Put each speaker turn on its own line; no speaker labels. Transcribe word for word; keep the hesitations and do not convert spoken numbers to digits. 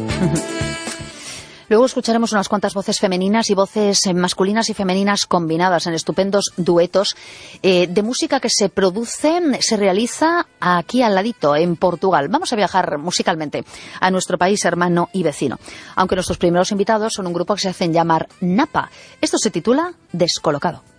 Luego escucharemos unas cuantas voces femeninas y voces masculinas y femeninas combinadas en estupendos duetos eh, de música que se produce, se realiza aquí al ladito, en Portugal. Vamos a viajar musicalmente a nuestro país hermano y vecino. Aunque nuestros primeros invitados son un grupo que se hacen llamar Napa. Esto se titula Descolocado.